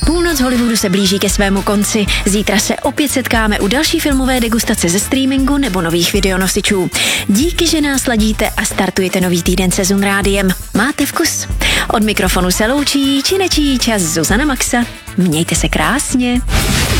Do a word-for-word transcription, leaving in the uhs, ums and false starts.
Půlnoc Hollywoodu se blíží ke svému konci. Zítra se opět setkáme u další filmové degustace ze streamingu nebo nových videonosičů. Díky, že nás ladíte a startujete nový týden se Zun Rádiem. Máte vkus? Od mikrofonu se loučí či nečí čas Zuzana Maxa. Mějte se krásně.